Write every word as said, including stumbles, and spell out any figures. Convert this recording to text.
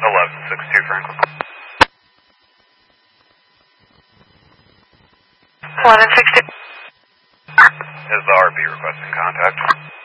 eleven sixty-two Franklin. eleven sixty. Is the R B requesting contact?